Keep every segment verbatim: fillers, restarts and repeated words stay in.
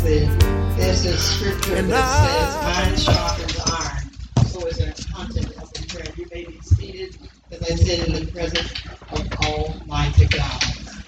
said, there's a scripture that says, iron sharpens iron. So is the content of the prayer. You may be seated, as I said, in the presence of Almighty God.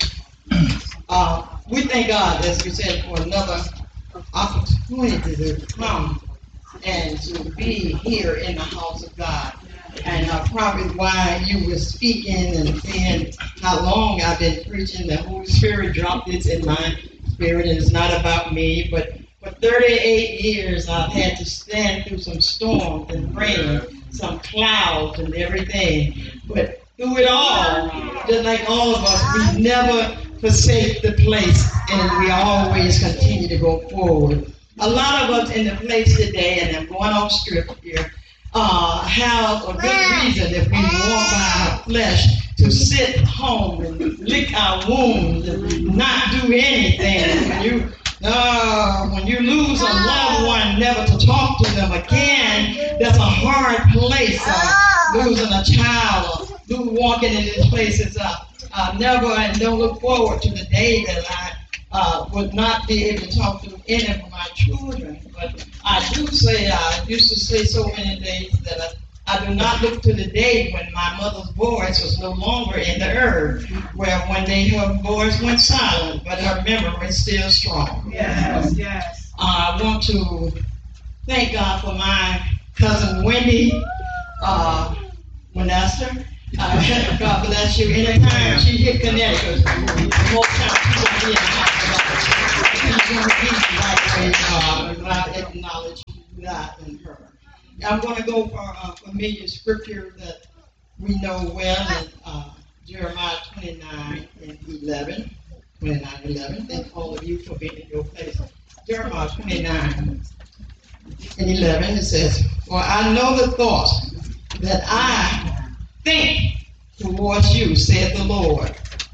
Uh, we thank God, as we said, for another opportunity to come and to be here in the house of God. And uh, probably why you were speaking and saying how long I've been preaching, the Holy Spirit dropped this in my spirit, and it's not about me, but for thirty-eight years I've had to stand through some storms and rain, some clouds and everything. But through it all, just like all of us, we never forsake the place, and we always continue to go forward. A lot of us in the place today, and I'm going off script here, uh, have a good reason if we walk by our flesh to sit home and lick our wounds and not do anything. When you uh, when you lose a loved one, never to talk to them again, that's a hard place. Uh, losing a child, or walking in this place is uh, uh, never, and don't look forward to the day that I Uh, would not be able to talk to any of my children. But I do say, I used to say so many days that I, I do not look to the day when my mother's voice was no longer in the earth, where one day her voice went silent, but her memory is still strong. Yes, yes. Uh, I want to thank God for my cousin Wendy, uh, Vanessa. Uh, God bless you. Anytime she hit Connecticut, most times she's going to be in the house of God. She's going to be right away, uh, I acknowledge that in her. I'm going to go for a familiar scripture that we know well in uh, Jeremiah twenty-nine and eleven. twenty-nine eleven. Thank all of you for being in your place. Jeremiah twenty-nine and eleven, it says, for I know the thoughts that I think towards you, said the Lord,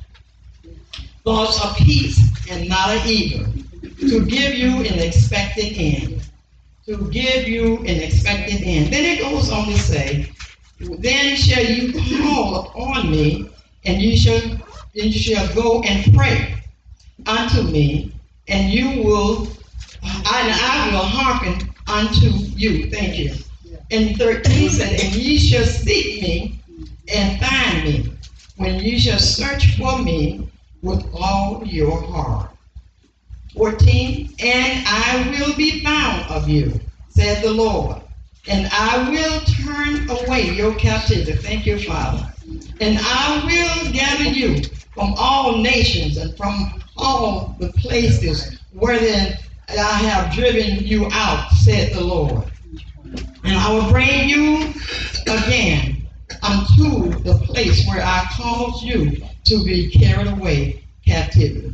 thoughts of peace and not of evil, to give you an expected end. To give you an expected end. Then it goes on to say, then shall you call upon me, and you shall, and you shall go and pray unto me, and you will, and I will hearken unto you. Thank you. And thirteen said, and ye shall seek me and find me, when you shall search for me with all your heart. fourteen, and I will be found of you, said the Lord, and I will turn away your captivity. Thank you, Father. And I will gather you from all nations and from all the places wherein I have driven you out, said the Lord. And I will bring you again unto the place where I caused you to be carried away captivity.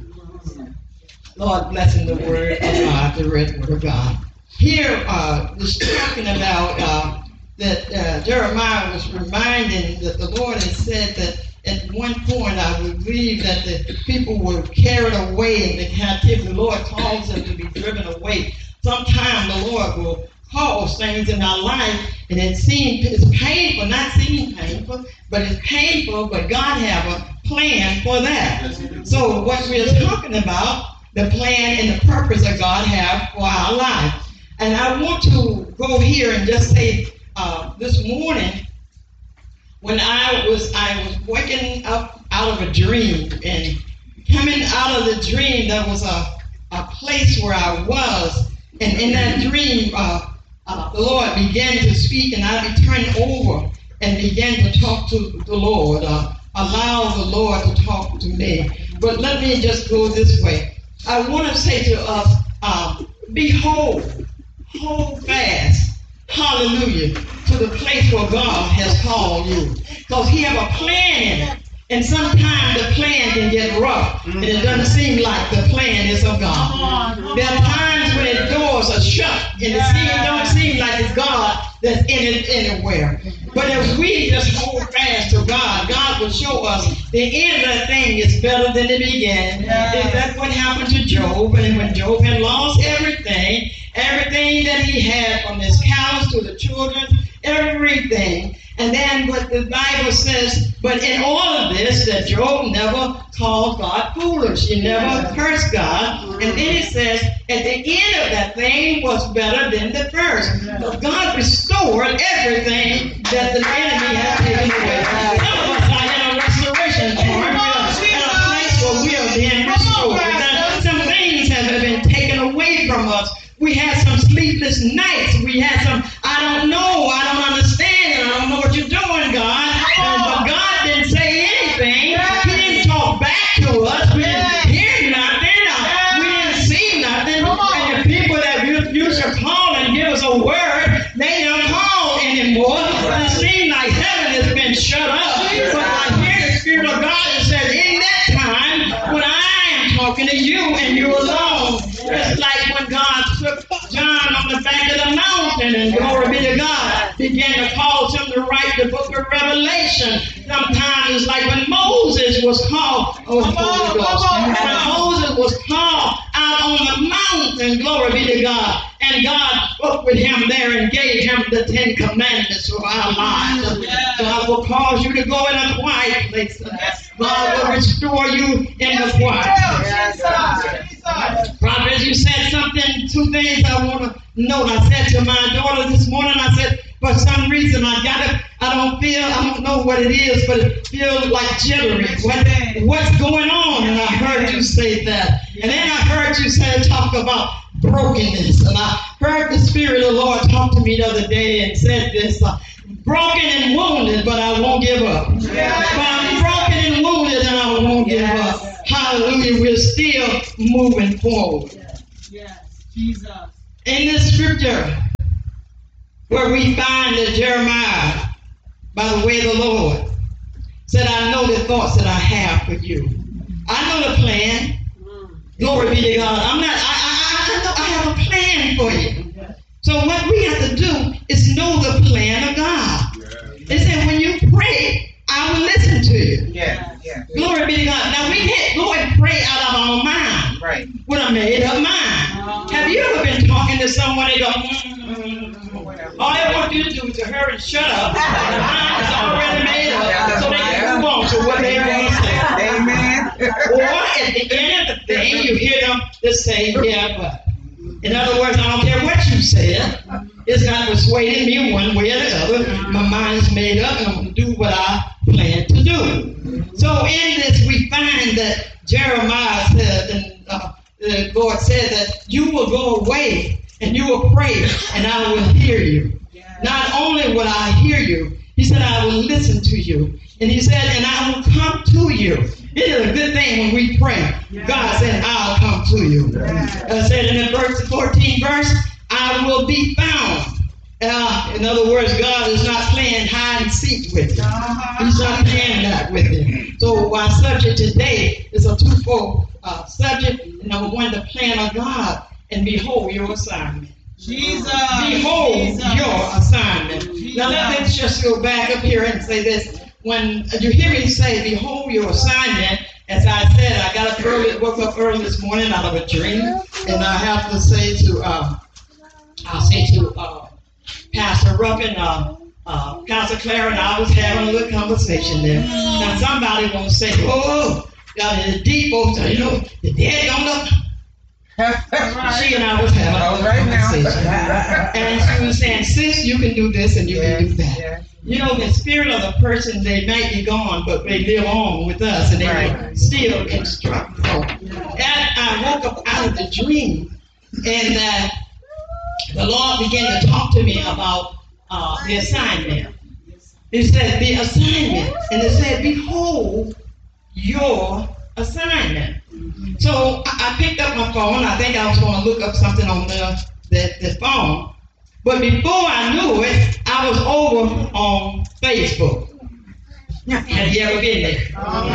Lord, blessing the word of God, the read word of God. Here, uh, is talking about uh, that uh, Jeremiah was reminding that the Lord had said that at one point, I believe that the people were carried away in the captivity. The Lord calls them to be driven away. Sometime the Lord will cause things in our life, and it seems it's painful, not seem painful, but it's painful, but God have a plan for that. So what we're talking about, the plan and the purpose that God have for our life. And I want to go here and just say, uh, this morning, when I was I was waking up out of a dream, and coming out of the dream, there was a, a place where I was, and in that dream, uh, Uh, the Lord began to speak, and I turned over and began to talk to the Lord, uh, allow the Lord to talk to me. But let me just go this way. I want to say to us, uh, behold, hold fast, hallelujah, to the place where God has called you. Because he have a plan in it. And sometimes the plan can get rough, and it doesn't seem like the plan is of God. There are times when the doors are shut, and it seem, don't seem like it's God that's in it anywhere. But if we just hold fast to God, God will show us the end of the thing is better than the beginning. Yes. That's what happened to Job, and when Job had lost everything, everything that he had, from his cows to the children, everything. And then what the Bible says, but in all of this, that Job never called God foolish. He never cursed God. And then it says, at the end of that thing was better than the first. So God restored everything that the enemy had taken away. Some of us are in a restoration part. We are in a place where we are being restored. Some things have been taken away from us. We had some sleepless nights. We had some, I don't know, I don't understand, and I don't know what you're doing, God. And, but God didn't say anything. He didn't talk back to us. We didn't hear nothing. Uh, we didn't see nothing. And the people that you, you should call and give us a word, they don't call anymore. It seems like heaven has been shut up. But I hear the Spirit of God that says, in that time, when I am talking to you and you alone, it's like when God took John on the back of the mountain, and glory be to God, began to cause him to write the book of Revelation. Sometimes it's like when Moses was called, oh, Holy Ghost, when Moses was called out on the mountain, glory be to God, and God spoke with him there and gave him the Ten Commandments for our lives. God will cause you to go in a quiet place. God will restore you in the quiet place. Prophet, you said something, two things I want to note. I said to my daughter this morning, I said, for some reason I got it, I don't feel, I don't know what it is, but it feels like jittery. What, what's going on? And I heard you say that. And then I heard you say, talk about brokenness. And I heard the Spirit of the Lord talk to me the other day and said this, uh, broken and wounded, but I won't give up. Yeah. But I'm broken and wounded and I won't give up. Hallelujah. We're still moving forward. Yes. Yes. Jesus. In this scripture, where we find that Jeremiah, by the way of the Lord, said, I know the thoughts that I have for you. I know the plan. Glory be to God. I'm not, I, I, I know I have a plan for you. So what we have to do is know the plan of God. It said, when you pray, I will listen to you. Yeah, yeah. Glory be to God. Now we can't go and pray out of our mind. Right. With a made up mind. Have you ever been talking to someone and go, mm-hmm. all they want you to do is to hurry and shut up. The mind is already made up, so they can move on to what they want to say. Amen. Or at the end of the thing, you hear them just say, yeah, but. In other words, I don't care what you said. It's not persuading me one way or the other. My mind is made up and I'm going to do what I plan to do. So in this, we find that Jeremiah said, and uh, the Lord said that you will go away and you will pray and I will hear you. Not only will I hear you, he said, I will listen to you. And he said, and I will come to you. It is a good thing when we pray. God said, I'll come to you. I said in the verse, fourteenth verse, I will be found. Uh, in other words, God is not playing hide and seek with you. He's not playing that with you. So our subject today is a twofold uh, subject. Number one, the plan of God, and behold your assignment. Jesus. Behold Jesus. your assignment. Jesus. Now let me just go back up here and say this. When you hear me say, behold your assignment, as I said, I got up early, woke up early this morning out of a dream, and I have to say to, uh, I'll say to uh, Pastor Ruffin, uh, uh, Pastor Clara, and I was having a little conversation there. Now somebody won't say, oh, got in the deep, folks, you know, the dead don't look. She and I was having a little conversation. And she was saying, sis, you can do this and you yes, can do that. Yes. You know, the spirit of the person, they might be gone, but they live on with us and they right. will still instruct. So that I woke up out of the dream and uh, the Lord began to talk to me about uh, the assignment. It said the assignment, and it said, behold your assignment. So I picked up my phone. I think I was going to look up something on the, the, the phone. But before I knew it, I was over on Facebook. Have you ever been there?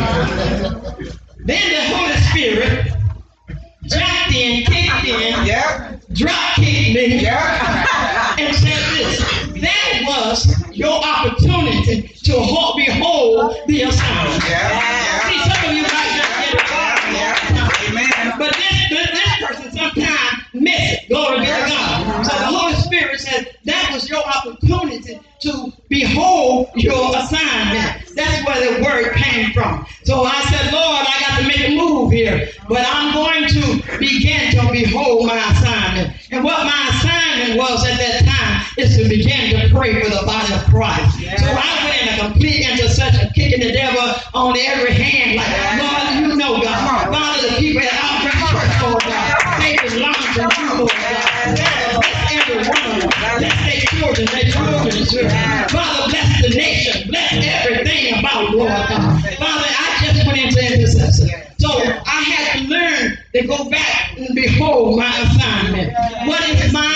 Then the Holy Spirit jumped in, kicked in, Yep. drop kicked me, Yep. and said this. That was your opportunity to hold, behold the assignment. Yeah. See, some of you might not get it. Yeah. Amen. But this, this, this person sometimes miss it. Glory be to God. So the Holy Spirit said that was your opportunity to behold where the word came from. So I said, Lord, I got to make a move here. But I'm going to begin to behold my assignment. And what my assignment was at that time is to begin to pray for the body of Christ. Yeah. So I went in a complete intercession, kicking the devil on every hand, like, Lord, you know, God. Father, the people at our church, Lord God, they belong to you, Lord God. Bless every one of them. Bless their children, their children's children. Father, bless the nation. Bless everything about Lord God. Father, I just went into intercession. So I had to learn to go back and behold my assignment. What is my